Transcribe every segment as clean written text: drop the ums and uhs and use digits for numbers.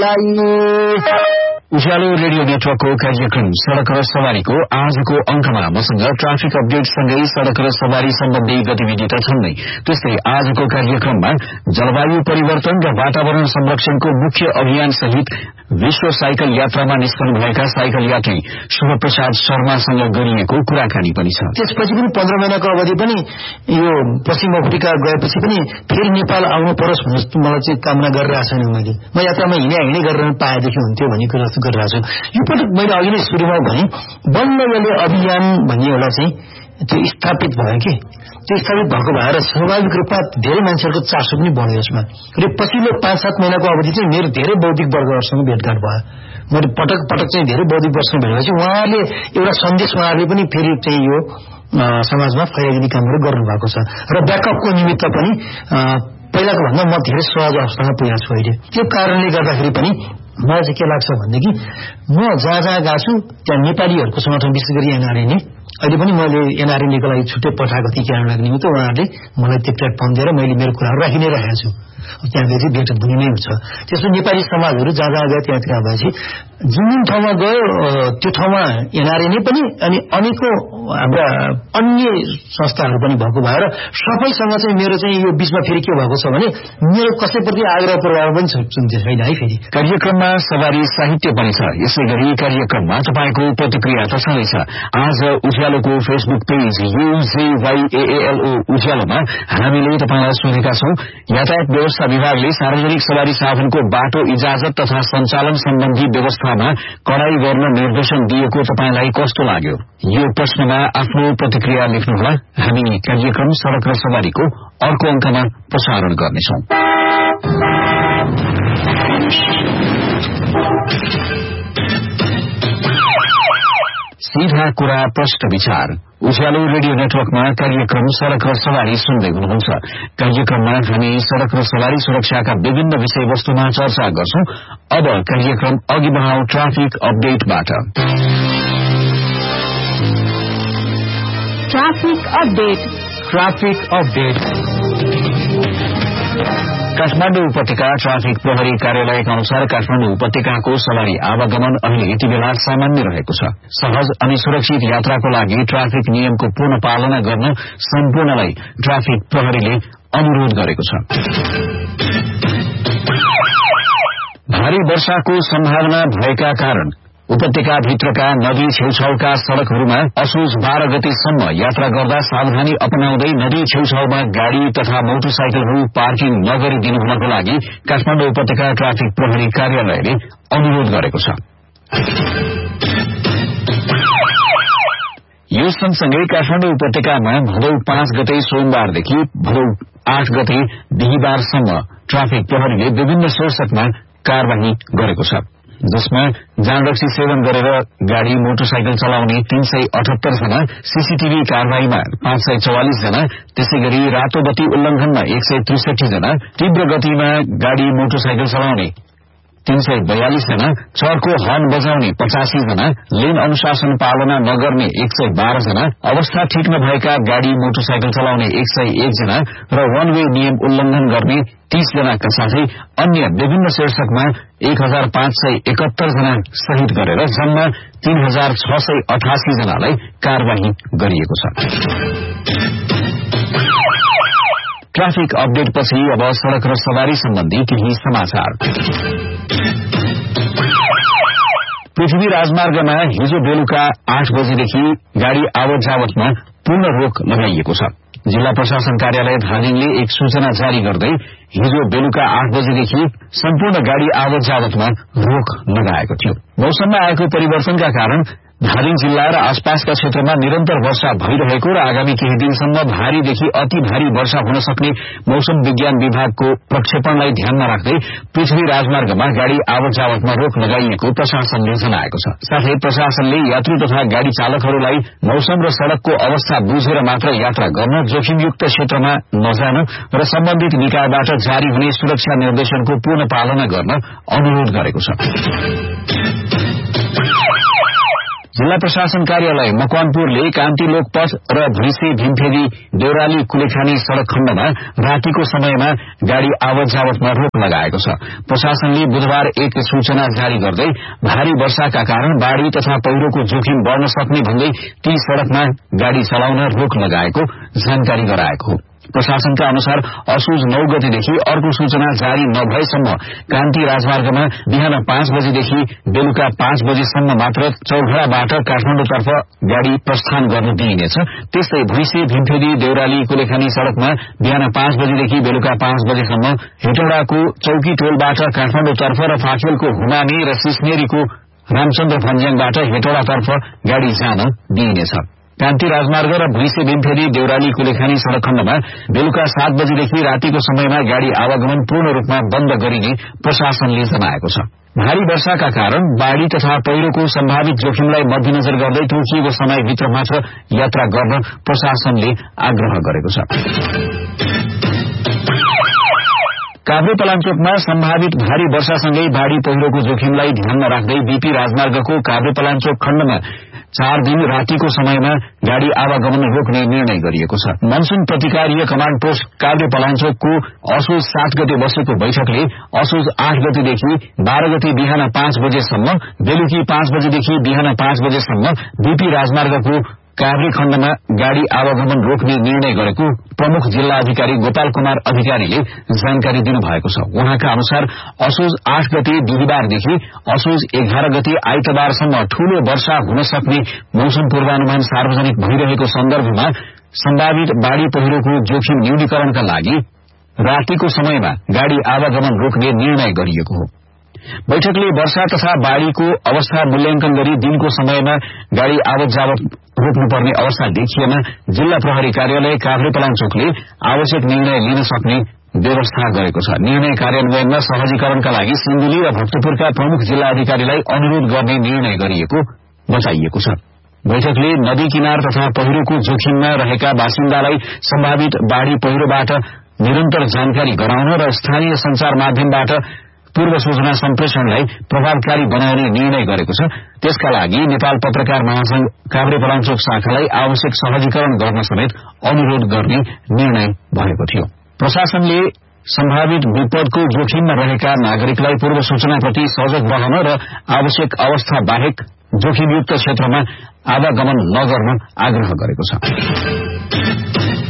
उज्यालो radio नेटवर्कको कार्यक्रम सड़क र सवारीको आजको अंकमा मसँग ट्राफिक अपडेट सँगै सड़क र सवारी सम्बन्धी गतिविधि त छन् नै, त्यस्तै आजको कार्यक्रममा जलवायु परिवर्तन र वातावरण संरक्षणको मुख्य अभियान सहित विश्व साइकल यात्रामा निस्कनुभएका साइकल यात्री शुभप्रसाद शर्मासँग गरिएको कुराकानी पनि छ। त्यसपछि पनि 15 महिनाको अवधि पनि यो पश्चिम अफ्रिका गएपछि पनि फेरि नेपाल आउनु परोस् भन्ने मलाई चाहिँ कामना गरिरहेको छैन। म यात्रामा हिँडे गरेर पाएदेखि हुन्थ्यो भन्ने कुरा गरिरहेको छु। यो पटक मैले अघि नै सुरुमा भने बल्ल यसले अभियान भन्ने एउटा चाहिँ त्यो स्थापित भयो कि त्यो स्थापित भएको भएर स्वाभाविक रूपमा धेरै मान्छेहरूको चासो पनि बढ्यो यसमा। र पछिल्लो 5-7 महिनाको अवधि चाहिँ मेरो धेरै बौद्धिक वर्गहरूसँग भेटघाट भयो। मैले पटक चाहिँ धेरै बौद्धिक वर्गसँग भेटेपछि उहाँहरूले एउटा सन्देश उहाँहरूले पनि फेरि चाहिँ यो समाजमा फैलाइदिने कामहरू गर्नु भएको छ र ब्याकअपको निमित्त पनि पहिलाको भन्दा म धेरै सहज अवस्थामा पुगेको छु अहिले। त्यो कारणले गर्दाखेरि पनि मलाई चाहिँ के लाग्छ भनेदेखि म जहाँ गएको छु त्यहाँ नेपालीहरूको समर्थन विशेष गरी एनआरएनए अहिले पनि मैले एनआरएनएको लागि छुट्टै पठाएको थिएँ क्यानाडाको निमित्त। उहाँहरूले मलाई त्यो प्लेटफर्म दिएर मैले मेरो कुराहरू राखि नै राखेको छु। त्यहाँ गएपछि भेट हुने नै हुन्छ। त्यसो नेपाली समाजहरू जहाँ गयो त्यहाँ भएपछि जुन ठाउँमा गयो त्यो ठाउँमा एनआरएनए पनि अनि अनेकौं हाम्रा अन्य संस्थाहरू पनि भएको भएर सबैसँग चाहिँ मेरो चाहिँ यो बीचमा फेरि के भएको छ भने मेरो कसैप्रति आग्रह प्रभाव पनि छैन है। फेरि कार्यक्रममा सवारी साहित्य पनि छ। यसै गरी कार्यक्रममा तपाईको प्रतिक्रिया त छँदैछ। आज उज्यालोको फेसबुक पेज UJYAALO उज्यालोमा हामीले तपाईलाई सोधेका छौं, यातायात व्यवस्था विभागले सार्वजनिक सवारी साधनको बाटो इजाजत तथा सञ्चालन सम्बन्धी व्यवस्थामा कडाई गर्न निर्देशन दिएको तपाईलाई कस्तो लाग्यो? यो प्रश्नमा आफ्नो प्रतिक्रिया लेख्नुहोला। हामी कार्यक्रम सड़क र सवारीको अर्को अंकमा प्रसारण गर्नेछौं। सीधा कुरा प्रश्न विचार उज्यालो रेडियो नेटवर्कमा कार्यक्रम सड़क र सवारी सुन्दै हुनुहुन्छ। कार्यक्रममा हामी सड़क र सवारी सुरक्षाका विभिन्न विषयवस्तुमा चर्चा गर्छौं। अब कार्यक्रम अघि बढाउँ ट्राफिक अपडेटबाट। ट्राफिक अपडेट काठमाडौँ उपत्यका ट्राफिक प्रहरी कार्यालयका अनुसार काठमाडौँ उपत्यकाको सवारी आवागमन अहिले यति बेला सामान्य रहेको छ। सहज अनि सुरक्षित यात्राको लागि ट्राफिक नियमको पूर्ण पालना गर्न सम्पूर्णलाई ट्राफिक प्रहरीले अनुरोध गरेको छ। भारी वर्षाको सम्भावना भएका कारण उपत्यकाभित्रका नदी छेउछाउका सड़कहरूमा असोज 12 गतेसम्म यात्रा गर्दा सावधानी अपनाउँदै नदी छेउछाउमा गाड़ी तथा मोटरसाइकलहरू पार्किङ नगरिदिनु हुनको लागि काठमाडौँ उपत्यका ट्राफिक प्रहरी कार्यालयले अनुरोध गरेको छ। यो सँगसँगै काठमाडौँ उपत्यकामा भदौ 5 गते सोमबारदेखि भदौ 8 गते बिहीबारसम्म ट्राफिक प्रहरीले विभिन्न शीर्षकमा कार्यवाही गरेको छ, जसमा जानरक्सी सेवन गरेर गाड़ी मोटरसाइकल चलाउने 378 जना, सीसीटीभी कार्यवाहीमा 544 जना, त्यसैगरी रातो बत्ती उल्लंघनमा 163 जना, तीव्र गतिमा गाड़ी मोटरसाइकल चलाउने 342 जना, चर्को हर्न बजाउने 85 जना, लेन अनुशासन पालना नगर्ने 112 जना, अवस्था ठीक नभएका गाड़ी मोटरसाइकल चलाउने 101 जना र वन वे नियम उल्लंघन गर्ने 30 जनाका साथै अन्य विभिन्न शीर्षकमा 1571 जना सहित गरेर जम्मा 3688 जनालाई कार्यवाही गरिएको छ। ट्राफिक अपडेटपछि अब सड़क र सवारी सम्बन्धी केही समाचार। पृथ्वी राजमार्गमा हिजो बेलुका 8 बजेदेखि गाड़ी आवत जावतमा पूर्ण रोक लगाइएको छ। जिल्ला प्रशासन कार्यालय धादिङले एक सूचना जारी गर्दै हिजो बेलुका 8 बजेदेखि सम्पूर्ण गाड़ी आवत जावतमा रोक लगाएको थियो। मौसममा आएको परिवर्तनका कारण धादिङ जिल्ला र आसपासका क्षेत्रमा निरन्तर वर्षा भइरहेको र आगामी केही दिनसम्म भारीदेखि अति भारी वर्षा हुन सक्ने मौसम विज्ञान विभागको प्रक्षेपणलाई ध्यानमा राख्दै पृथ्वी राजमार्गमा गाड़ी आवत जावतमा रोक लगाइएको प्रशासनले जनाएको छ। साथै प्रशासनले यात्रु तथा गाड़ी चालकहरूलाई मौसम र सड़कको अवस्था बुझेर मात्र यात्रा गर्न, जोखिमयुक्त क्षेत्रमा नजान र सम्बन्धित निकायबाट जारी हुने सुरक्षा निर्देशनको पूर्ण पालना गर्न अनुरोध गरेको छ। जिल्ला प्रशासन कार्यालय मकवानपुरले कान्ति लोकपथ र भैँसे भीमफेदी देउराली कुलेखानी सड़क खण्डमा रातिको समयमा गाड़ी आवत जावतमा रोक लगाएको छ। प्रशासनले बुधबार एक सूचना जारी गर्दै भारी वर्षाका कारण बाढ़ी तथा पहिरोको जोखिम बढ़न सक्ने भन्दै ती सड़कमा गाड़ी चलाउन रोक लगाएको जानकारी गराएको हो। प्रशासनका अनुसार असोज 9 गतेदेखि अर्को सूचना जारी नभएसम्म कान्ति राजमार्गमा बिहान 5 बजेदेखि बेलुका 5 बजेसम्म मात्र चौघडाबाट काठमाडौँतर्फ गाड़ी प्रस्थान गर्न दिइनेछ। त्यस्तै भैँसे भीमफेदी देउराली कुलेखानी सड़कमा बिहान 5 बजेदेखि बेलुका 5 बजेसम्म हेटौडाको चौकी टोलबाट काठमाडौँतर्फ र फाखेलको हुमाने र सिस्नेरीको रामचन्द्र भन्ज्याङबाट हेटौडातर्फ गाड़ी जान दिइनेछ। कान्ति राजमार्ग र भैँसे भीमफेदी देउराली कुलेखानी सड़क खण्डमा बेलुका 7 बजेदेखि रातिको समयमा गाड़ी आवागमन पूर्ण रूपमा बन्द गरिने प्रशासनले जनाएको छ। भारी वर्षाका कारण बाढ़ी तथा पहिरोको सम्भावित जोखिमलाई मध्यनजर गर्दै तोकिएको समयभित्र मात्र यात्रा गर्न प्रशासनले आग्रह गरेको छ। काभ्रेपलाञ्चोकमा सम्भावित भारी वर्षासँगै बाढ़ी पहिरोको जोखिमलाई ध्यानमा राख्दै बीपी राजमार्गको काभ्रेपलाञ्चोक खण्डमा 4 दिन रातिको समयमा गाड़ी आवागमन रोक्ने निर्णय गरिएको छ। मनसून प्रतिकारीय कमाण्ड पोस्ट काभ्रेपलाञ्चोकको असोज 7 गते बसेको बैठकले असोज 8 गतेदेखि 12 गते बिहान 5 बजेसम्म बेलुकी 5 बजेदेखि बिहान 5 बजेसम्म बीपी राजमार्गको काभ्रे खण्डमा गाड़ी आवागमन रोक्ने निर्णय गरेको प्रमुख जिल्ला अधिकारी गोपाल कुमार अधिकारीले जानकारी दिनुभएको छ। उहाँका अनुसार असोज 8 गते बिहिबारदेखि असोज 11 गते आइतबारसम्म ठूलो वर्षा हुन सक्ने मौसम पूर्वानुमान सार्वजनिक भइरहेको सन्दर्भमा सम्भावित बाढ़ी पहिरोको जोखिम न्यूनीकरणका लागि रातिको समयमा गाड़ी आवागमन रोक्ने निर्णय गरिएको हो। बैठकले वर्षा तथा बाढ़ीको अवस्था मूल्याङ्कन गरी दिनको समयमा गाड़ी आवत जावत रोक्नुपर्ने अवस्था देखिएमा जिल्ला प्रहरी कार्यालय काभ्रेपलाञ्चोकले आवश्यक निर्णय लिन सक्ने व्यवस्था गरेको छ। निर्णय कार्यान्वयनमा सहजीकरणका लागि सिन्धुली र भक्तपुरका प्रमुख जिल्ला अधिकारीलाई अनुरोध गर्ने निर्णय गरिएको बताइएको छ। बैठकले नदी किनार तथा पहिरोको जोखिममा रहेका बासिन्दालाई सम्भावित बाढ़ी पहिरोबाट निरन्तर जानकारी गराउन र स्थानीय संचार माध्यमबाट पूर्व सूचना सम्प्रेषणलाई प्रभावकारी बनाउने निर्णय गरेको छ। त्यसका लागि नेपाल पत्रकार महासंघ काभ्रेपलाञ्चोक शाखालाई आवश्यक सहजीकरण गर्न समेत अनुरोध गर्ने निर्णय भएको थियो। प्रशासनले सम्भावित विपदको जोखिममा रहेका नागरिकलाई पूर्व सूचनाप्रति सजग रहन र आवश्यक अवस्था बाहेक जोखिमयुक्त क्षेत्रमा आवागमन नगर्न आग्रह गरेको छ।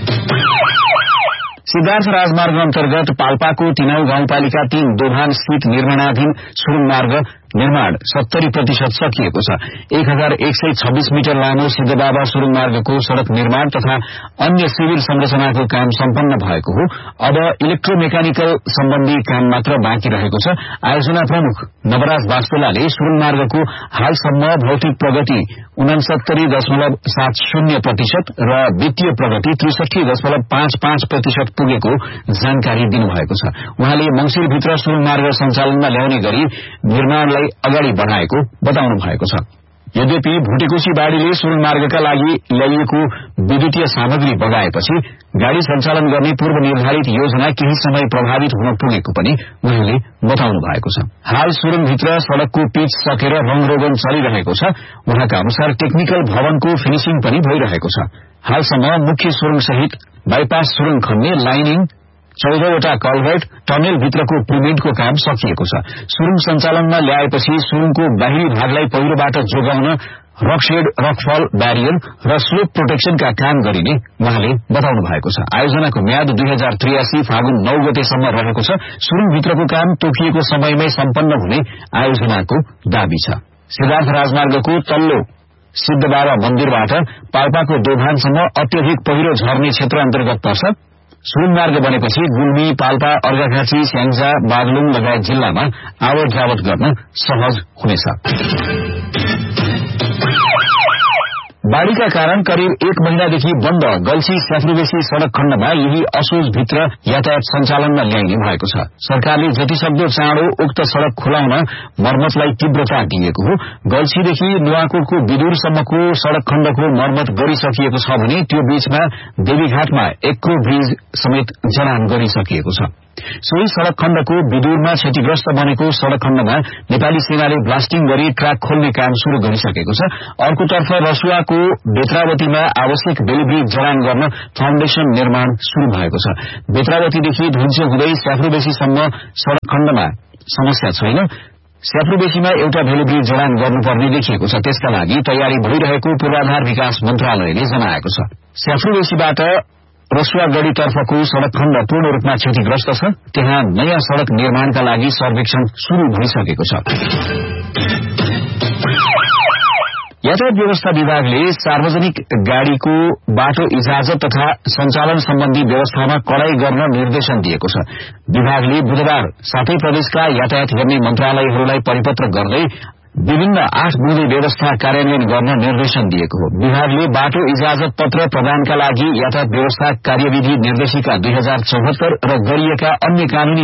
सिद्धार्थ राजमार्ग अन्तर्गत पाल्पाको तिनाउ गाउँपालिका 3 दोभान स्थित निर्माणाधीन सुरुङ मार्ग निर्माण 70% सकिएको छ। 1126 मिटर लामो सिद्धबाबा सुरुङ मार्गको सड़क निर्माण तथा अन्य सिविल संरचनाको काम सम्पन्न भएको हो। अब इलेक्ट्रोमेकानिकल सम्बन्धी काम मात्र बाँकी रहेको छ। आयोजना प्रमुख नवराज वास्पेलाले सुरुङ मार्गको हालसम्म भौतिक प्रगति 69.70% र वित्तीय प्रगति 63.55% पुगेको जानकारी दिनुभएको छ। उहाँले मंसिरभित्र सुरुङ मार्ग सञ्चालनमा ल्याउने गरी निर्माणलाई अगाडि बढ़ाएको बताउनु भएको छ। यद्यपि भुटेकोशी बाढ़ीले सुरुङ मार्गका लागि ल्याइएको विद्युतीय सामग्री बगाएपछि गाड़ी सञ्चालन गर्ने पूर्व निर्धारित योजना केही समय प्रभावित हुन पुगेको पनि उहाँले बताउनु भएको छ। हाल सुरुङभित्र सड़कको पिच सकेर रंगरोगन चलिरहेको छ। उहाँका अनुसार टेक्निकल भवनको फिनिशिङ पनि भइरहेको छ। हालसम्म मुख्य सुरुङ सहित बाइपास सुरुङ खन्ने, लाइनिङ, 14 वटा कल्भर्ट, टनेल भित्रको पेमेन्टको काम सकिएको छ। सुरुङ सञ्चालनमा ल्याएपछि सुरुङको बाहिरी भागलाई पहिरोबाट जोगाउन रकशेड, रकफल ब्यारियर र स्लोप प्रोटेक्शनका काम गरिने उहाँले बताउनु भएको छ। आयोजनाको म्याद 2083 फागुन 9 गतेसम्म रहेको छ। सुरुङभित्रको काम तोकिएको समयमै सम्पन्न हुने आयोजनाको दाबी छ। सिद्धार्थ राजमार्गको तल्लो सिद्धबाबा मन्दिरबाट पाल्पाको दोभानसम्म अत्यधिक पहिरो झर्ने क्षेत्र अन्तर्गत पर्छ। सुरुङ मार्ग बनेपछि गुल्मी, पाल्पा, अर्घाखाँची, स्याङ्जा, बागलुङ लगायत जिल्लामा आवत जावत गर्न सहज हुनेछ। बाढ़ीका कारण करिब 1 महिनादेखि बन्द गल्सी स्याफ्रुबेसी सड़क खण्डमा यही असोजभित्र यातायात सञ्चालनमा ल्याइने भएको छ। सरकारले जतिसक्दो चाँडो उक्त सड़क खुलाउन मर्मतलाई तीव्रता दिएको हो। गल्सीदेखि नुवाकोटको विदुरसम्मको सड़क खण्डको मर्मत गरिसकिएको छ भने त्यो बीचमा देवीघाटमा एक्रो ब्रिज समेत जडान गरिसकिएको छ। सोही सड़क खण्डको विदुरमा क्षतिग्रस्त बनेको सड़क खण्डमा नेपाली सेनाले ब्लास्टिङ गरी ट्र्याक खोल्ने काम शुरू गरिसकेको छ। अर्कोतर्फ रसुवाको बेत्रावतीमा आवश्यक बेलिब्रिज जडान गर्न फाउन्डेशन निर्माण शुरू भएको छ। बेत्रावतीदेखि धुन्चे हुँदै स्याफ्रोबेसीसम्म सड़क खण्डमा समस्या छैन। स्याफ्रोबेसीमा एउटा भेलिब्रिज जडान गर्नुपर्ने देखिएको छ। त्यसका लागि तयारी भइरहेको पूर्वाधार विकास मन्त्रालयले जनाएको छ। स्याफ्रोबेसीबाट रसुवागढ़ी तर्फको सड़क खण्ड पूर्ण रूपमा क्षतिग्रस्त छ। त्यहाँ नयाँ सड़क निर्माणका लागि सर्वेक्षण शुरू भइसकेको छ। यातायात व्यवस्था विभागले सार्वजनिक गाड़ीको बाटो इजाजत तथा सञ्चालन सम्बन्धी व्यवस्थामा कडाई गर्न निर्देशन दिएको छ। विभागले बुधबार 7 प्रदेशका यातायात गर्ने मन्त्रालयहरूलाई परिपत्र गर्दै विभिन्न 8 बुँदे व्यवस्था कार्यान्वयन गर्न निर्देशन दिएको हो। विभागले बाटो इजाजत पत्र प्रदानका लागि यातायात व्यवस्था कार्यविधि निर्देशिका 2074 र गरिएका अन्य कानूनी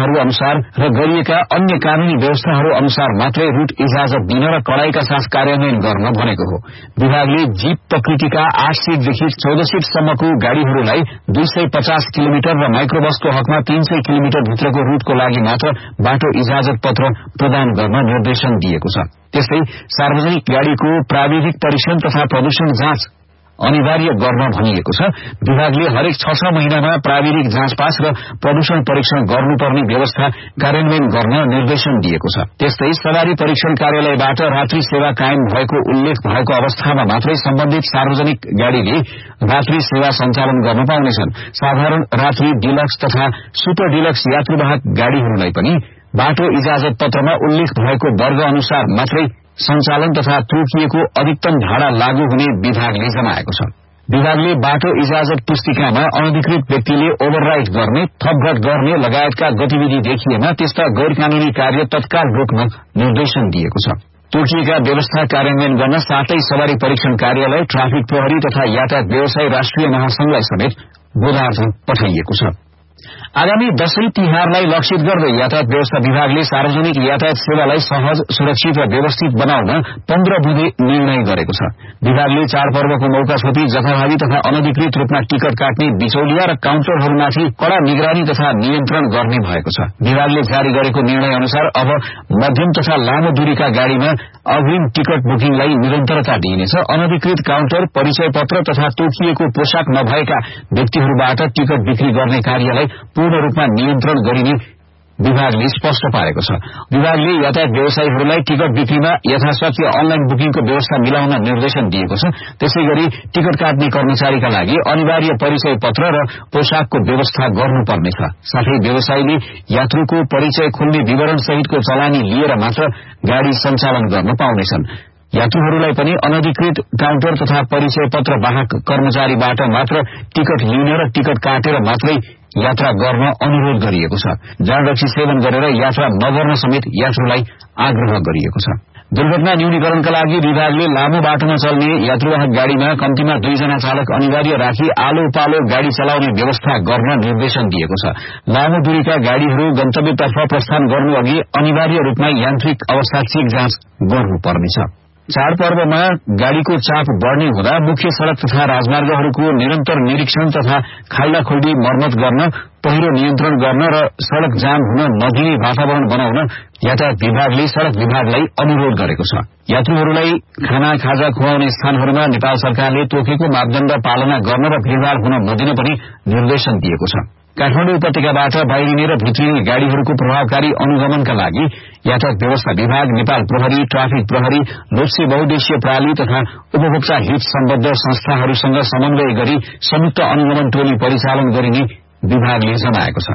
व्यवस्थाहरू अनुसार मात्रै रूट इजाजत दिन र कडाईका साथ कार्यान्वयन गर्न भनेको हो। विभागले जीप प्रकृतिका 8 सीटदेखि 14 सीटसम्मको गाड़ीहरूलाई 250 किलोमिटर र माइक्रोबसको हकमा 300 किलोमिटर भित्रको रूटको लागि मात्र बाटो इजाजत पत्र प्रदान गर्न निर्देशन दिएको छ। त्यस्तै सार्वजनिक गाड़ीको प्राविधिक परीक्षण तथा प्रदूषण जाँच अनिवार्य गर्न भनिएको छ। विभागले हरेक 6 महिनामा प्राविधिक जाँच पास र प्रदूषण परीक्षण गर्नुपर्ने व्यवस्था कार्यान्वयन गर्न निर्देशन दिएको छ। त्यस्तै सवारी परीक्षण कार्यालयबाट रात्रि सेवा कायम भएको उल्लेख भएको अवस्थामा मात्रै सम्बन्धित सार्वजनिक गाड़ीले रात्रि सेवा सञ्चालन गर्न पाउनेछन्। साधारण रात्रि डिलक्स तथा सुपर डिलक्स यात्रुवाहक गाड़ीहरूलाई पनि बाटो इजाजत पत्रमा उल्लेख भएको वर्ग अनुसार मात्रै सञ्चालन तथा तोकिएको अधिकतम भाडा लागू हुने विभागले जनाएको छ। विभागले बाटो इजाजत पुस्तिकामा अनधिकृत व्यक्तिले ओभरराइड गर्ने, थपघट गर्ने लगायतका गतिविधि देखिएमा त्यस्ता गैर कानूनी कार्य तत्काल रोक्न निर्देशन दिएको छ। तोकिएका व्यवस्था कार्यान्वयन गर्न 7 सवारी परीक्षण कार्यालय, ट्राफिक प्रहरी तथा यातायात व्यवसाय राष्ट्रिय महासंघलाई समेत बोधार्थ पठाइएको छ। आगामी दशैं तिहारलाई लक्षित गर्दै यातायात व्यवस्था विभागले सार्वजनिक यातायात सेवालाई सहज, सुरक्षित र व्यवस्थित बनाउन 15 बुँदे निर्णय गरेको छ। विभागले चाडपर्वको मौका छोपी जथाभावी तथा अनधिकृत रूपमा टिकट काट्ने बिचौलिया र काउन्टरहरूमाथि कड़ा निगरानी तथा नियन्त्रण गर्ने भएको छ। विभागले जारी गरेको निर्णय अनुसार अब मध्यम तथा लामो दूरीका गाड़ीमा अग्रिम टिकट बुकिङलाई निरन्तरता दिइनेछ। अनधिकृत काउन्टर, परिचय पत्र तथा तोकिएको पोशाक नभएका व्यक्तिहरूबाट टिकट बिक्री गर्ने कार्यलाई पूर्ण रूपमा नियन्त्रण गरिने विभागले स्पष्ट पारेको छ। विभागले यातायात व्यवसायीहरूलाई टिकट बिक्रीमा यथाशक्य अनलाइन बुकिङको व्यवस्था मिलाउन निर्देशन दिएको छ। त्यसैगरी टिकट काट्ने कर्मचारीका लागि अनिवार्य परिचय पत्र र पोशाकको व्यवस्था गर्नुपर्नेछ। साथै व्यवसायीले यात्रुको परिचय खोल्ने विवरण सहितको चलानी लिएर मात्र गाड़ी सञ्चालन गर्न पाउनेछन्। यात्रुहरूलाई पनि अनधिकृत काउन्टर तथा परिचय पत्र वाहक कर्मचारीबाट मात्र टिकट लिन र टिकट काटेर मात्रै यात्रा गर्न अनुरोध गरिएको छ। जाँडरक्सी सेवन गरेर यात्रा नगर्न समेत यात्रुलाई आग्रह गरिएको छ। दुर्घटना न्यूनीकरणका लागि विभागले लामो बाटोमा चल्ने यात्रुवाहक गाड़ीमा कम्तीमा 2 जना चालक अनिवार्य राखी आलो पालो गाड़ी चलाउने व्यवस्था गर्न निर्देशन दिएको छ। लामो दूरीका गाड़ीहरू गन्तव्यतर्फ प्रस्थान गर्नु अघि अनिवार्य रूपमा यान्त्रिक अवस्था चेक जाँच गर्नुपर्नेछ। चाडपर्वमा गाड़ीको चाप बढ़ने हुँदा मुख्य सड़क तथा राजमार्गहरूको निरन्तर निरीक्षण तथा खाल्डाखुल्डी मर्मत गर्न, पहिरो नियन्त्रण गर्न र सड़क जाम हुन नदिने वातावरण बनाउन यातायात विभागले सड़क विभागलाई अनुरोध गरेको छ। यात्रुहरूलाई खाना खाजा खुवाउने स्थानहरूमा नेपाल सरकारले तोकेको मापदण्ड पालना गर्न र भीड़भाड़ हुन नदिन पनि निर्देशन दिएको छ। काठमाडौँ उपत्यकाबाट बाहिरिने र भित्रिने गाड़ीहरूको प्रभावकारी अनुगमनका लागि यातायात व्यवस्था विभाग, नेपाल प्रहरी, ट्राफिक प्रहरी, लोकसे बहुद्देश्य प्रणाली तथा उपभोक्ता हित सम्बद्ध संस्थाहरूसँग समन्वय गरी संयुक्त अनुगमन टोली परिचालन गरिने विभागले जनाएको छ।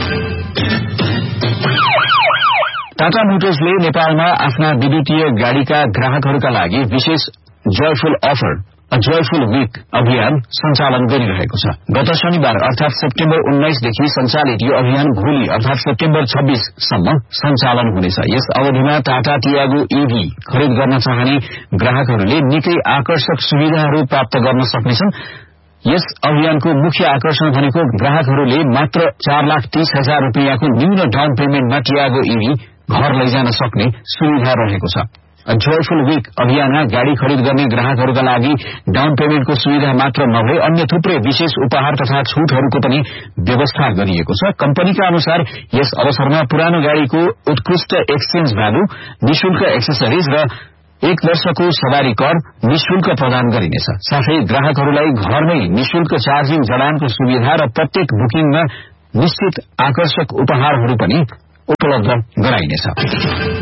टाटा मोटर्सले नेपालमा आफ्ना विद्युतीय गाड़ीका ग्राहकहरूका लागि विशेष जयफुल अफर जयफुल वीक अभियान सञ्चालन गरिरहेको छ। गत शनिबार अर्थात सेप्टेम्बर 19 देखि सञ्चालित यो अभियान भोलि अर्थात सेप्टेम्बर 26 सम्म सञ्चालन हुनेछ। यस अवधिमा टाटा टियागो ईभी खरिद गर्न चाहने ग्राहकहरूले निकै आकर्षक सुविधाहरू प्राप्त गर्न सक्नेछन्। यस अभियानको मुख्य आकर्षण भनेको ग्राहकहरूले मात्र 4,30,000 रुपियाँको न्यून डाउन पेमेन्टमा टियागो ईभी घर लैजान सक्ने सुविधा रहेको छ। जोयफुल वीक अभियानमा गाड़ी खरिद गर्ने ग्राहकहरूका लागि डाउन पेमेन्टको सुविधा मात्र नभई अन्य थुप्रै विशेष उपहार तथा छूटहरूको पनि व्यवस्था गरिएको छ। कम्पनीका अनुसार यस अवसरमा पुरानो गाड़ीको उत्कृष्ट एक्सचेन्ज भ्यालु, निशुल्क एक्सेसरिज र 1 वर्षको सवारी कर निशुल्क प्रदान गरिनेछ। साथै ग्राहकहरूलाई घरमै निशुल्क चार्जिङ जडानको सुविधा र प्रत्येक बुकिङमा निश्चित आकर्षक उपहारहरू पनि उपलब्ध गराइनेछ।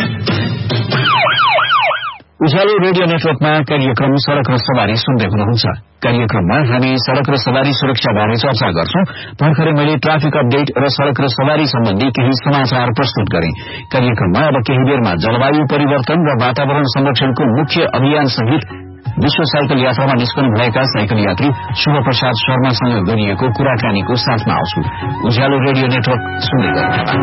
उज्यालो रेडियो नेटवर्कमा कार्यक्रम सड़क र सवारी सुन्दै हुनुहुन्छ। कार्यक्रममा हामी सड़क र सवारी सुरक्षा बारे चर्चा गर्छौं। भर्खरै मैले ट्राफिक अपडेट र सड़क र सवारी सम्बन्धी केही समाचार प्रस्तुत गरे। कार्यक्रममा अब केही बेरमा जलवायु परिवर्तन र वातावरण संरक्षणको मुख्य अभियान सहित विश्व साइकल यात्रामा निस्कनु भएका साइकल यात्री शुभ प्रसाद शर्मासँग गरिएको कुराकानीको साथमा आउँछु। उज्यालो रेडियो नेटवर्क सुन्दै गर्नुहोला।